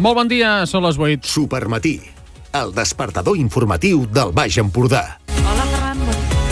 Molt bon dia, són les 8. Supermatí, el despertador informatiu del Baix Empordà. Hola, Ferran.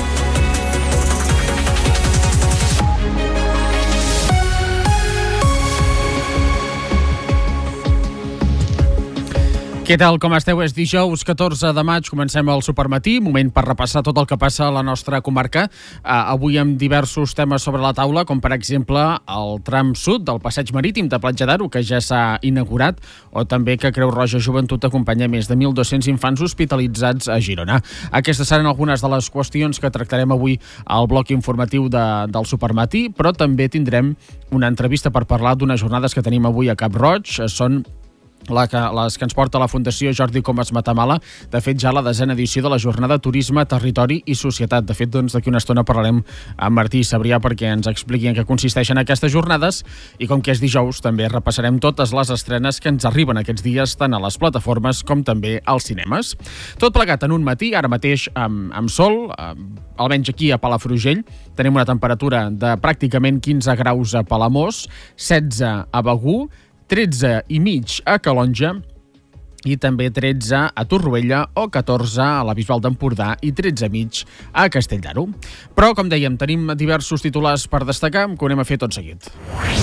Què tal, com esteu? És dijous 14 de maig, comencem el Supermatí, moment per repassar tot el que passa a la nostra comarca. Avui amb diversos temes sobre la taula, com per exemple el tram sud del passeig marítim de Platja d'Aro, que ja s'ha inaugurat, o també que Creu Roja Joventut acompanya més de 1.200 infants hospitalitzats a Girona. Aquestes seran algunes de les qüestions que tractarem avui al bloc informatiu del Supermatí, però també tindrem una entrevista per parlar d'unes jornades que tenim avui a Cap Roig. Són les que ens porta la Fundació Jordi Comas Matamala. De fet, ja la 10ª edició de la jornada Turisme, Territori i Societat. De fet, doncs, d'aquí una estona parlarem amb Martí Sabrià perquè ens expliqui en què consisteixen aquestes jornades, i com que és dijous, també repassarem totes les estrenes que ens arriben aquests dies tant a les plataformes com també als cinemes. Tot plegat en un matí, ara mateix amb sol, almenys aquí a Palafrugell. Tenim una temperatura de pràcticament 15 graus a Palamós, 16 a Begur, 13 i mig a Calonja i també 13 a Torroella o 14 a la Bisbal d'Empordà i 13 i mig a Castell d'Aro. Però, com dèiem, tenim diversos titulars per destacar, que ho anem a fer tot seguit.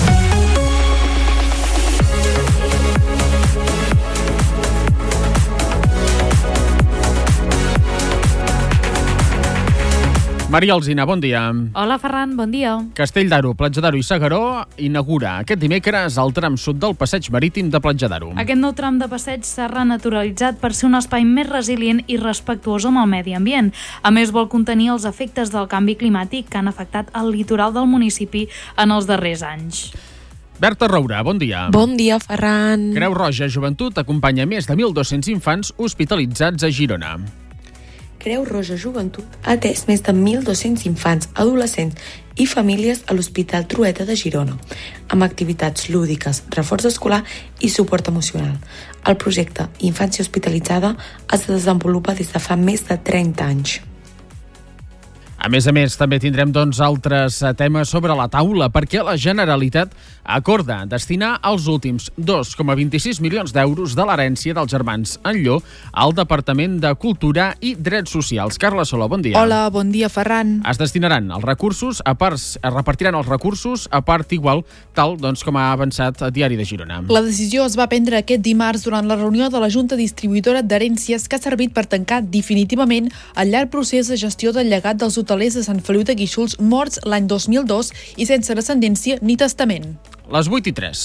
Maria Alsina, bon dia. Hola, Ferran, bon dia. Castell d'Aro, Platja d'Aro i S'Agaró inaugura aquest dimecres el tram sud del passeig marítim de Platja d'Aro. Aquest nou tram de passeig s'ha renaturalitzat per ser un espai més resilient i respectuós amb el medi ambient. A més, vol contenir els efectes del canvi climàtic que han afectat el litoral del municipi en els darrers anys. Berta Roura, bon dia. Bon dia, Ferran. Creu Roja Joventut acompanya més de 1.200 infants hospitalitzats a Girona. Creu Roja Joventut ha atès més de 1.200 infants, adolescents i famílies a l'Hospital Trueta de Girona, amb activitats lúdiques, reforç escolar i suport emocional. El projecte Infància Hospitalitzada es desenvolupa des de fa més de 30 anys. A més, també tindrem altres temes sobre la taula, perquè la Generalitat acorda destinar els últims 2,26 milions d'euros de l'herència dels germans Enlló al Departament de Cultura i Drets Socials. Carla Solà, bon dia. Hola, bon dia, Ferran. Es destinaran els recursos es repartiran els recursos a part igual, tal com ha avançat a Diari de Girona. La decisió es va prendre aquest dimarts durant la reunió de la Junta Distribuïdora d'Herències, que ha servit per tancar definitivament el llarg procés de gestió del llegat dels hotelers de Sant Feliu de Guíxols morts l'any 2002 i sense descendència ni testament. Les 8:03.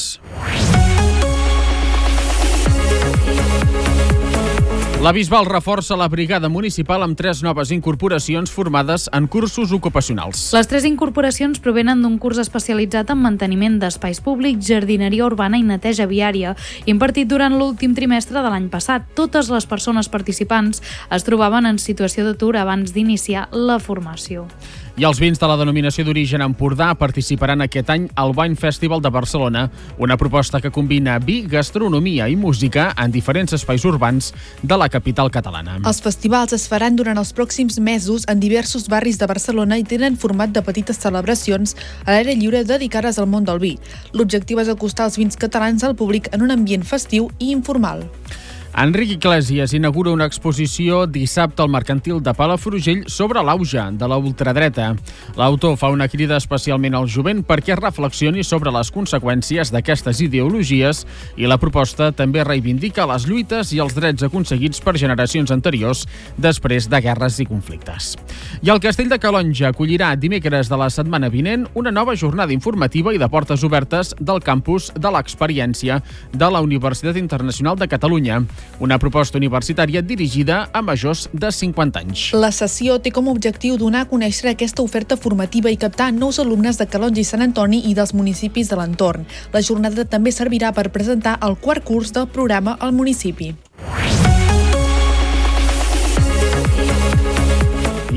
La Bisbal reforça la brigada municipal amb 3 noves incorporacions formades en cursos ocupacionals. Les 3 incorporacions provenen d'un curs especialitzat en manteniment d'espais públics, jardineria urbana i neteja viària, impartit durant l'últim trimestre de l'any passat. Totes les persones participants es trobaven en situació d'atur abans d'iniciar la formació. I els vins de la denominació d'origen Empordà participaran aquest any al Wine Festival de Barcelona, una proposta que combina vi, gastronomia i música en diferents espais urbans de la capital catalana. Els festivals es faran durant els pròxims mesos en diversos barris de Barcelona i tenen format de petites celebracions a l'aire lliure dedicades al món del vi. L'objectiu és acostar els vins catalans al públic en un ambient festiu i informal. Enric Iglesias inaugura una exposició dissabte al Mercantil de Palafrugell sobre l'auge de la ultradreta. L'autor fa una crida especialment al jovent perquè reflexioni sobre les conseqüències d'aquestes ideologies, i la proposta també reivindica les lluites i els drets aconseguits per generacions anteriors després de guerres i conflictes. I el Castell de Calonja acollirà dimecres de la setmana vinent una nova jornada informativa i de portes obertes del campus de l'experiència de la Universitat Internacional de Catalunya, una proposta universitària dirigida a majors de 50 anys. La sessió té com a objectiu donar a conèixer aquesta oferta formativa i captar nous alumnes de Calonja i Sant Antoni i dels municipis de l'entorn. La jornada també servirà per presentar el 4è curs del programa al municipi.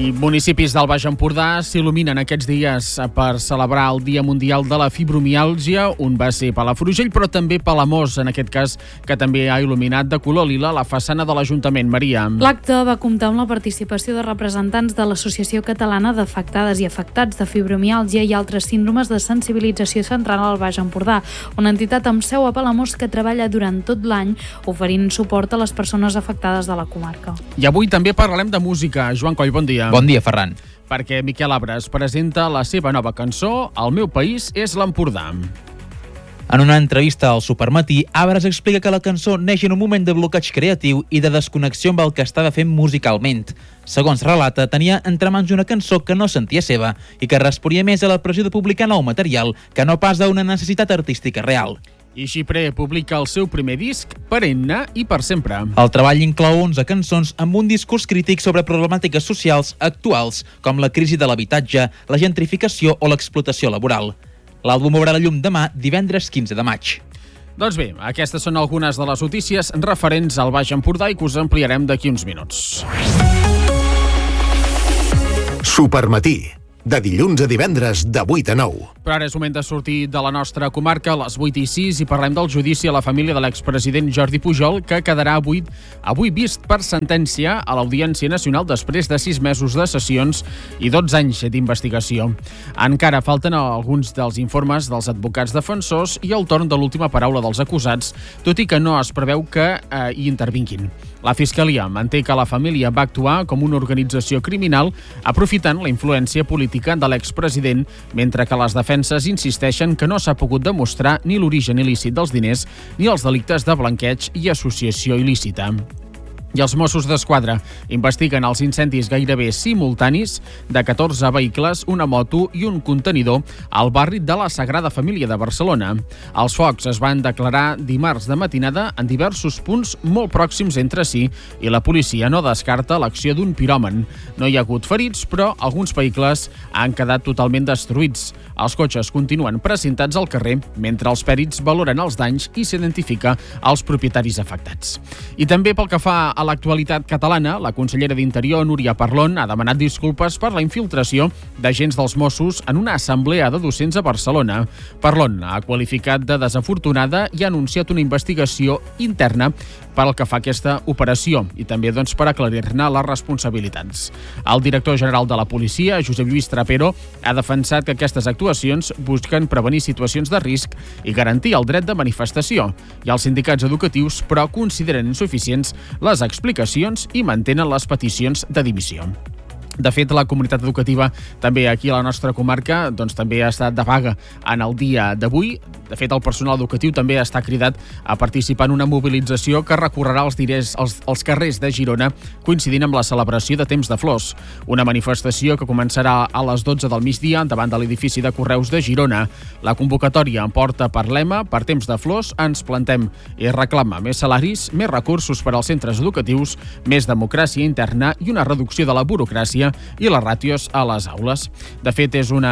I municipis del Baix Empordà s'il·luminen aquests dies per celebrar el Dia Mundial de la Fibromiàlgia. Un va ser Palafrugell, però també Palamós, en aquest cas, que també ha il·luminat de color lila la façana de l'Ajuntament. Maria. L'acte va comptar amb la participació de representants de l'Associació Catalana d'Afectades i Afectats de Fibromiàlgia i altres síndromes de sensibilització central al Baix Empordà, una entitat amb seu a Palamós que treballa durant tot l'any oferint suport a les persones afectades de la comarca. I avui també parlarem de música. Joan Coll, bon dia. Bon dia, Ferran. Perquè Miquel Abres presenta la seva nova cançó El meu país és l'Empordà. En una entrevista al Supermatí, Abres explica que la cançó neix en un moment de bloqueig creatiu i de desconnexió amb el que estava fent musicalment. Segons relata, tenia entre mans una cançó que no sentia seva i que responia més a la pressió de publicar nou material que no pas a una necessitat artística real. I Xiprer publica el seu primer disc, Perenne i per sempre. El treball inclou 11 cançons amb un discurs crític sobre problemàtiques socials actuals, com la crisi de l'habitatge, la gentrificació o l'explotació laboral. L'àlbum veurà la llum demà, divendres 15 de maig. Doncs bé, aquestes són algunes de les notícies referents al Baix Empordà i que us ampliarem d'aquí uns minuts. Supermatí, de dilluns a divendres de 8 a 9. Però ara és moment de sortir de la nostra comarca a les 8:06 i parlem del judici a la família de l'expresident Jordi Pujol, que quedarà avui vist per sentència a l'Audiència Nacional després de 6 mesos de sessions i 12 anys d'investigació. Encara falten alguns dels informes dels advocats defensors i el torn de l'última paraula dels acusats, tot i que no es preveu que hi intervinguin. La Fiscalia manté que la família va actuar com una organització criminal aprofitant la influència política de l'expresident, mentre que les defenses insisteixen que no s'ha pogut demostrar ni l'origen il·lícit dels diners ni els delictes de blanqueig i associació il·lícita. I els Mossos d'Esquadra investiguen els incendis gairebé simultanis de 14 vehicles, una moto i un contenidor al barri de la Sagrada Família de Barcelona. Els focs es van declarar dimarts de matinada en diversos punts molt pròxims entre si i la policia no descarta l'acció d'un piròman. No hi ha hagut ferits, però alguns vehicles han quedat totalment destruïts. Els cotxes continuen precintats al carrer mentre els pèrits valoren els danys i s'identifica els propietaris afectats. I també pel que fa a l'actualitat catalana, la consellera d'Interior, Núria Parlon, ha demanat disculpes per la infiltració d'agents dels Mossos en una assemblea de docents a Barcelona. Parlon ha qualificat de desafortunada i ha anunciat una investigació interna per al que fa aquesta operació i també per aclarir-ne les responsabilitats. El director general de la policia, Josep Lluís Trapero, ha defensat que aquestes actuacions busquen prevenir situacions de risc i garantir el dret de manifestació. I els sindicats educatius, però, consideren insuficients les explicacions i mantenen les peticions de dimissió. De fet, la comunitat educativa també aquí a la nostra comarca també ha estat de vaga en el dia d'avui. De fet, el personal educatiu també està cridat a participar en una mobilització que recorrerà als carrers de Girona coincidint amb la celebració de Temps de Flors. Una manifestació que començarà a les 12 del migdia davant de l'edifici de Correus de Girona. La convocatòria porta per lema Per Temps de Flors ens plantem i reclama més salaris, més recursos per als centres educatius, més democràcia interna i una reducció de la burocràcia i les ràtios a les aules. De fet, és en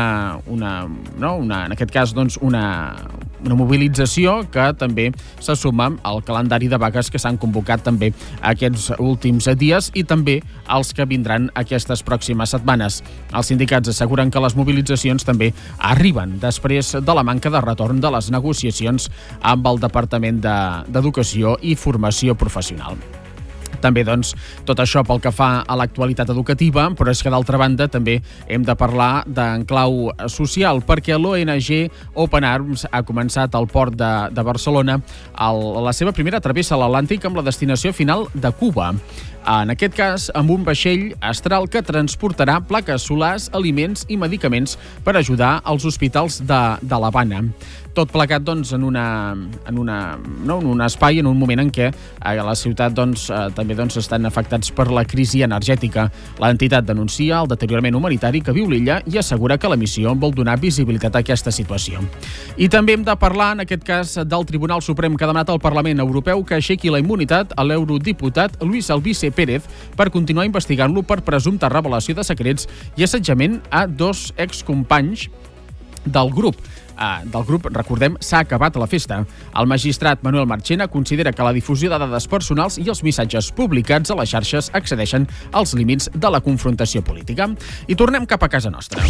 aquest cas, una mobilització que també se suma al calendari de vagues que s'han convocat també aquests últims dies i també els que vindran aquestes pròximes setmanes. Els sindicats asseguren que les mobilitzacions també arriben després de la manca de retorn de les negociacions amb el Departament d'Educació i Formació Professional. També, tot això pel que fa a l'actualitat educativa, però és que, d'altra banda, també hem de parlar d'en clau social, perquè l'ONG Open Arms ha començat al port de Barcelona la seva primera travessa a l'Atlàntic amb la destinació final de Cuba. En aquest cas, amb un vaixell astral que transportarà plaques solars, aliments i medicaments per ajudar als hospitals de l'Havana. Tot plegat, en un espai, en un moment en què a la ciutat també estan afectats per la crisi energètica. L'entitat denuncia el deteriorament humanitari que viu l'illa i assegura que la missió vol donar visibilitat a aquesta situació. I també hem de parlar, en aquest cas, del Tribunal Suprem que ha demanat al Parlament Europeu que aixequi la immunitat a l'eurodiputat Luis Albize Pérez per continuar investigant-lo per presumpta revelació de secrets i assetjament a 2 excompanys del grup. del grup, recordem, s'ha acabat la festa. El magistrat Manuel Marchena considera que la difusió de dades personals i els missatges publicats a les xarxes excedeixen els límits de la confrontació política. I tornem cap a casa nostra.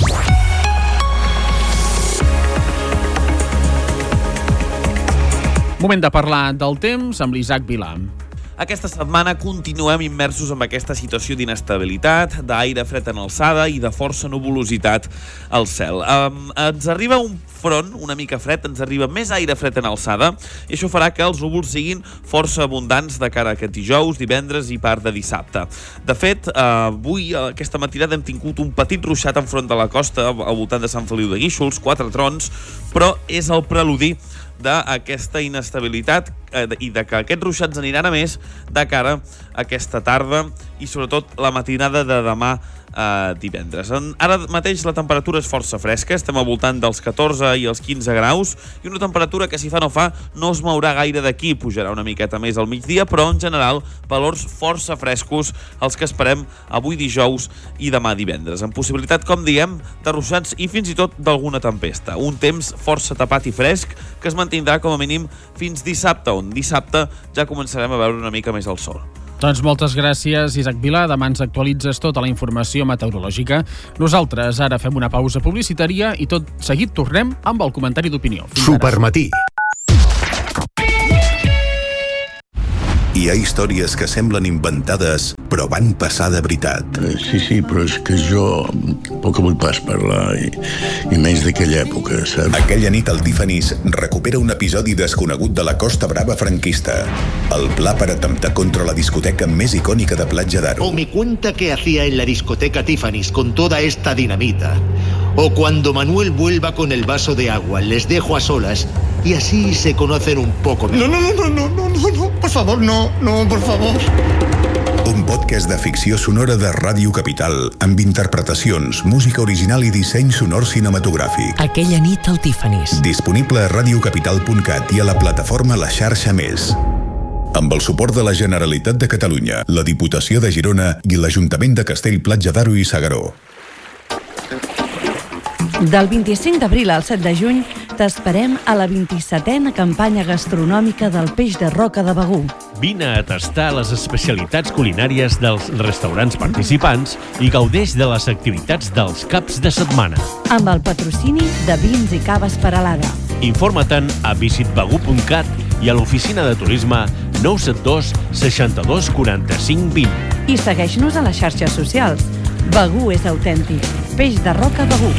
Moment de parlar del temps amb l'Isaac Vilà. Aquesta setmana continuem immersos en aquesta situació d'inestabilitat, d'aire fred en alçada i de força nuvolositat al cel. Ens arriba un front una mica fred, ens arriba més aire fred en alçada i això farà que els núvols siguin força abundants de cara a aquest dijous, divendres i part de dissabte. De fet, avui, aquesta matinada, hem tingut un petit ruixat enfront de la costa al voltant de Sant Feliu de Guíxols, 4 trons, però és el preludi d'aquesta inestabilitat i de que aquests ruixats aniran a més de cara a aquesta tarda i sobretot la matinada de demà divendres. Ara mateix la temperatura és força fresca, estem al voltant dels 14 i els 15 graus i una temperatura que si fa no fa no es mourà gaire d'aquí, pujarà una miqueta més al migdia, però en general valors força frescos els que esperem avui dijous i demà divendres, amb possibilitat, com diem, de ruixats i fins i tot d'alguna tempesta. Un temps força tapat i fresc que es mantindrà com a mínim fins dissabte, on dissabte ja començarem a veure una mica més el sol. Doncs moltes gràcies, Isaac Vilà. Demà ens actualitzes tota la informació meteorològica. Nosaltres ara fem una pausa publicitària i tot seguit tornem amb el comentari d'opinió. Supermatí. Hi ha històries que semblen inventades, però van passar de veritat. Sí, però és que jo poc vull pas parlar, i menys d'aquella època, saps? Aquella nit el Tiffany's recupera un episodi desconegut de la Costa Brava franquista. El pla per atemptar contra la discoteca més icònica de Platja d'Aro. O me cuenta qué hacía en la discoteca Tiffany's con toda esta dinamita. O cuando Manuel vuelva con el vaso de agua, les dejo a solas y así se conocen un poco mejor. No, por favor, no, por favor. Un podcast de ficció sonora de Ràdio Capital amb interpretacions, música original i disseny sonor cinematogràfic. Aquella nit al Tiffany's. Disponible a radiocapital.cat i a la plataforma La Xarxa Més. Amb el suport de la Generalitat de Catalunya, la Diputació de Girona i l'Ajuntament de Castell, Platja d'Aro i S'Agaró. Del 25 d'abril al 7 de juny t'esperem a la 27a campanya gastronòmica del peix de roca de Begur. Vine a tastar les especialitats culinàries dels restaurants participants i gaudeix de les activitats dels caps de setmana. Amb el patrocini de Vins i Caves Peralada. Informa't-en a visitbegur.cat i a l'oficina de turisme 972 62 45 20. I segueix-nos a les xarxes socials. Begur és autèntic. Peix de roca Begur.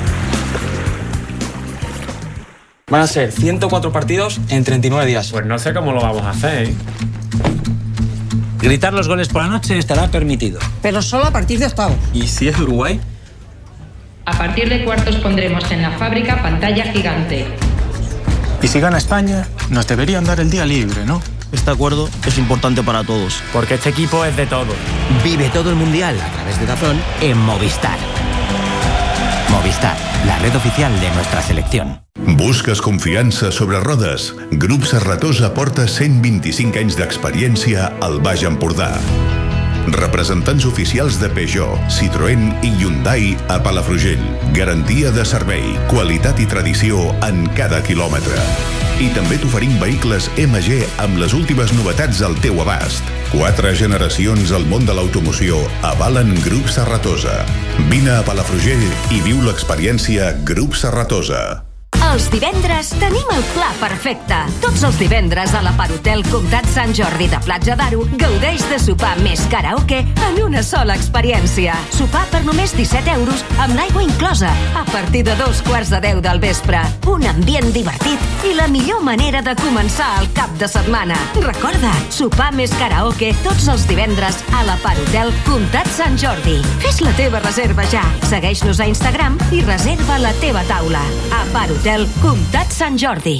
Van a ser 104 partidos en 39 días. Pues no sé cómo lo vamos a hacer, ¿eh? Gritar los goles por la noche estará permitido. Pero solo a partir de octavos. ¿Y si es Uruguay? A partir de cuartos pondremos en la fábrica pantalla gigante. Y si gana España, nos deberían dar el día libre, ¿no? Este acuerdo es importante para todos. Porque este equipo es de todos. Vive todo el Mundial a través de DAZN en Movistar. Movistar, la red oficial de nuestra selección. Busques confiança sobre rodes? Grup Serratosa porta 125 anys d'experiència al Baix Empordà. Representants oficials de Peugeot, Citroën i Hyundai a Palafrugell. Garantia de servei, qualitat i tradició en cada quilòmetre. I també t'oferim vehicles MG amb les últimes novetats al teu abast. 4 generacions al món de l'automoció avalen Grup Serratosa. Vine a Palafrugell i viu l'experiència Grup Serratosa. Els divendres tenim el pla perfecte. Tots els divendres a la Parhotel Comtat Sant Jordi de Platja d'Aro gaudeix de sopar més karaoke en una sola experiència. Sopar per només 17 euros amb l'aigua inclosa a partir de 2:15 del vespre. Un ambient divertit i la millor manera de començar el cap de setmana. Recorda, sopar més karaoke tots els divendres a la Parhotel Comtat Sant Jordi. Fes la teva reserva ja. Segueix-nos a Instagram i reserva la teva taula. A Parhotel Comtat Sant Jordi.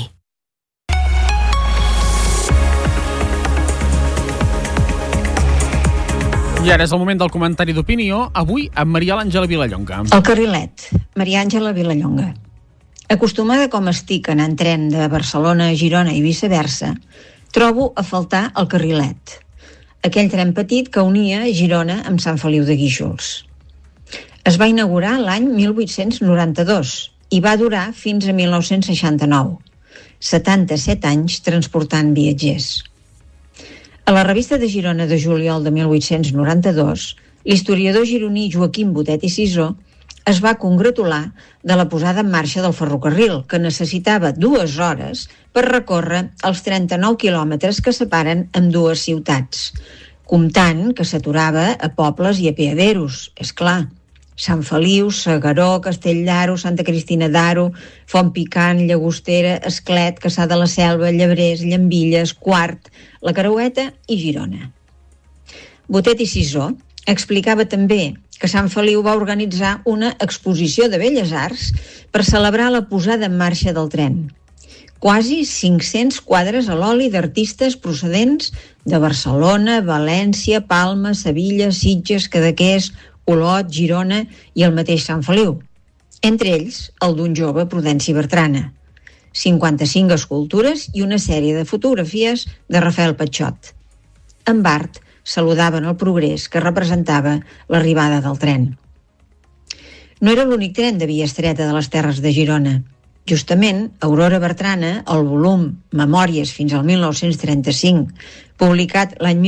I ara és el moment del comentari d'opinió, avui amb Maria Àngela Vilallonga. El carrilet, Maria Àngela Vilallonga. Acostumada com estic a anar en tren de Barcelona a Girona i viceversa, trobo a faltar el carrilet, aquell tren petit que unia Girona amb Sant Feliu de Guíxols. Es va inaugurar l'any 1892 i va durar fins a 1969. 77 anys transportant viatgers. A la revista de Girona de juliol de 1892, l'historiador gironí Joaquim Botet i Sisó es va congratular de la posada en marxa del ferrocarril, que necessitava 2 hores per recórrer els 39 quilòmetres que separen amb 2 ciutats, comptant que s'aturava a pobles i a peaderos, és clar. Sant Feliu, S'Agaró, Castell d'Aro, Santa Cristina d'Aro, Font Picant, Llagostera, Esclet, Cassà de la Selva, Llebrers, Llambilles, Quart, la Creueta i Girona. Botet i Sisó explicava també que Sant Feliu va organitzar una exposició de belles arts per celebrar la posada en marxa del tren. Quasi 500 quadres a l'oli d'artistes procedents de Barcelona, València, Palma, Sevilla, Sitges, Cadaqués, Olot, Girona i el mateix Sant Feliu. Entre ells, el d'un jove, Prudenci Bertrana. 55 escultures i una sèrie de fotografies de Rafael Patxot. En Bart saludaven el progrés que representava l'arribada del tren. No era l'únic tren de via estreta de les terres de Girona. Justament, Aurora Bertrana, el volum Memòries fins al 1935, publicat l'any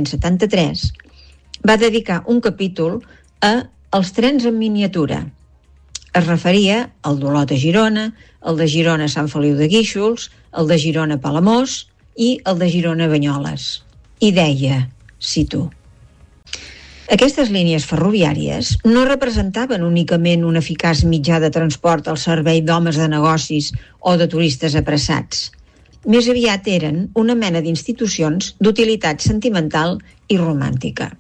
1973, va dedicar un capítol a els trens en miniatura. Es referia al d'Olot a Girona, el de Girona a Sant Feliu de Guíxols, el de Girona a Palamós i el de Girona a Banyoles. I deia, cito: aquestes línies ferroviàries no representaven únicament un eficaç mitjà de transport al servei d'homes de negocis o de turistes apressats. Més aviat eren una mena d'institucions d'utilitat sentimental i romàntica.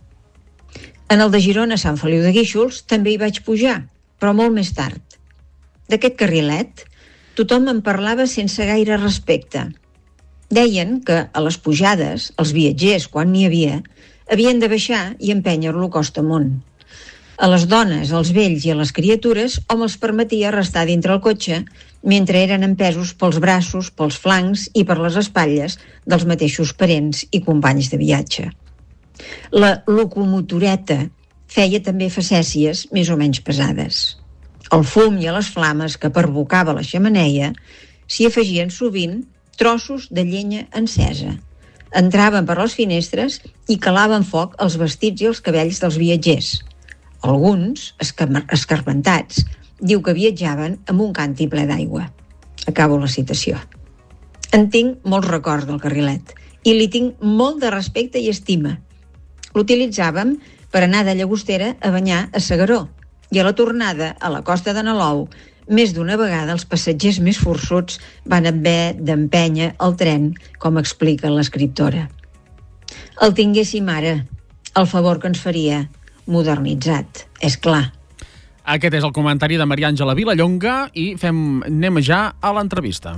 En el de Girona a Sant Feliu de Guíxols també hi vaig pujar, però molt més tard. D'aquest carrilet, tothom en parlava sense gaire respecte. Deien que a les pujades, els viatgers, quan n'hi havia, havien de baixar i empènyer-lo costa amunt. A les dones, als vells i a les criatures hom els permetia restar dintre el cotxe mentre eren empesos pels braços, pels flancs i per les espatlles dels mateixos parents i companys de viatge. La locomotoreta feia també facècies més o menys pesades. Al fum i a les flames que provocava la xemeneia s'hi afegien sovint trossos de llenya encesa. Entraven per les finestres i calaven foc als vestits i els cabells dels viatgers. Alguns, escarmentats, diu que viatjaven amb un canti ple d'aigua. Acabo la citació. En tinc molts records del carrilet i li tinc molt de respecte i estima. L'utilitzàvem per anar de Llagostera a banyar a S'Agaró i a la tornada a la costa de Nalou més d'una vegada els passatgers més forçuts van haver d'empènyer el tren, com explica l'escriptora. El tinguéssim ara, el favor que ens faria, modernitzat, és clar. Aquest és el comentari de Maria Àngela Vilallonga i anem ja a l'entrevista.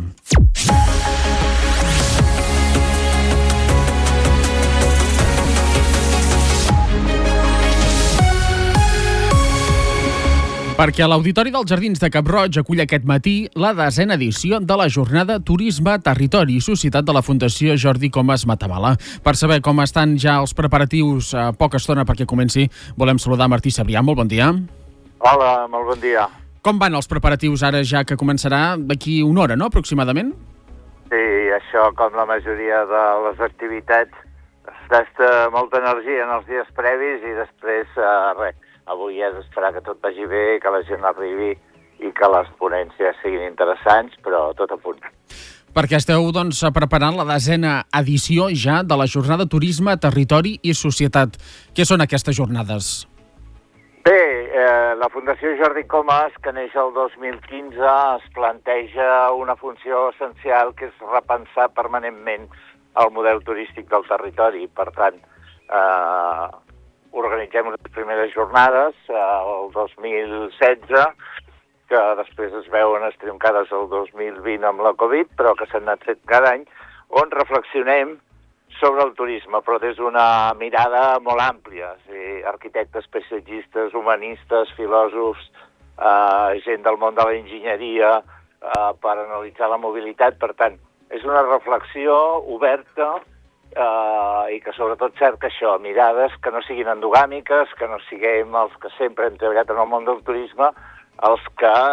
Perquè l'Auditori dels Jardins de Cap-roig acull aquest matí la 10ª edició de la jornada Turisme, Territori i Societat de la Fundació Jordi Comas Matamala. Per saber com estan ja els preparatius a poca estona perquè comenci, volem saludar Martí Sabrià. Molt bon dia. Hola, molt bon dia. Com van els preparatius ara ja que començarà d'aquí una hora, no?, aproximadament? Sí, això, com la majoria de les activitats, es gasta molta energia en els dies previs i després, res. Avui és esperar que tot vagi bé, que la gent arribi i que les ponències siguin interessants, però tot a punt. Perquè esteu, doncs, preparant la 10ª edició ja de la jornada Turisme, Territori i Societat. Què són aquestes jornades? Bé, la Fundació Jordi Comas, que neix el 2015, es planteja una funció essencial que és repensar permanentment el model turístic del territori. Per tant, organitzem les primeres jornades el 2016, que després es veuen estroncades el 2020 amb la Covid, però que s'han anat fent cada any, on reflexionem sobre el turisme, però des d'una mirada molt àmplia. Arquitectes, paisatgistes, humanistes, filòsofs, gent del món de la enginyeria, per analitzar la mobilitat. Per tant, és una reflexió oberta i que sobretot cerca això, mirades que no siguin endogàmiques, que no siguem els que sempre hem treballat en el món del turisme, els que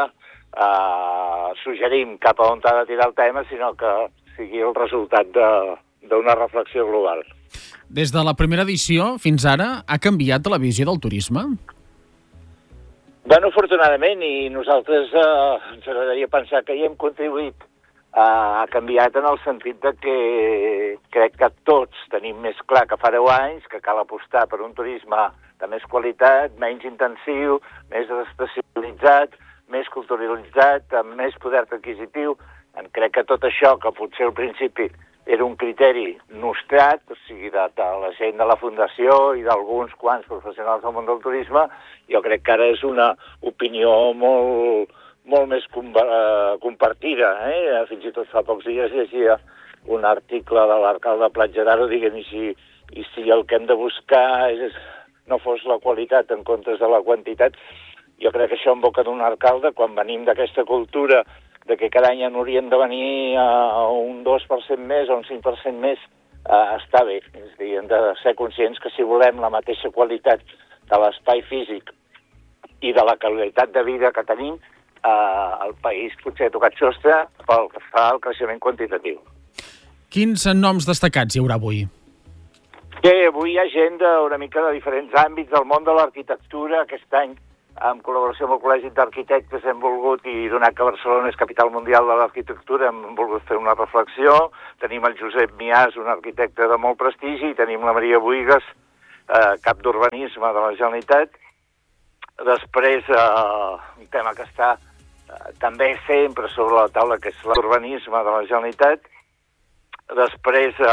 suggerim cap a on ha de tirar el tema, sinó que sigui el resultat d'una reflexió global. Des de la primera edició fins ara, ha canviat la visió del turisme? Bueno, afortunadament, i nosaltres ens agradaria pensar que hi hem contribuït. Ha canviat en el sentit de que crec que tots tenim més clar que fa 10 anys que cal apostar per un turisme de més qualitat, menys intensiu, més especialitzat, més culturalitzat, amb més poder adquisitiu. Crec que tot això, que potser al principi era un criteri nostrat, o sigui, de la gent de la Fundació i d'alguns quants professionals del món del turisme, jo crec que ara és una opinió molt més compartida. Fins i tot fa pocs dies llegia un article de l'alcalde de Platja d'Aro dient i si el que hem de buscar no fos la qualitat en comptes de la quantitat. Jo crec que això en boca d'un alcalde, quan venim d'aquesta cultura de que cada any hauríem de venir a un 2% més o un 5% més, està bé. És a dir, hem de ser conscients que si volem la mateixa qualitat de l'espai físic i de la qualitat de vida que tenim, el país potser ha tocat sostre pel que fa al creixement quantitatiu. Quins noms destacats hi haurà avui? Avui hi ha gent una mica de diferents àmbits del món de l'arquitectura. Aquest any, en col·laboració amb el Col·legi d'Arquitectes, hem volgut, i donat que Barcelona és capital mundial de l'arquitectura, hem volgut fer una reflexió. Tenim el Josep Miàs, un arquitecte de molt prestigi, i tenim la Maria Buigas, cap d'urbanisme de la Generalitat. Després, un tema que està també sempre sobre la taula, que és l'urbanisme de la Generalitat. Després,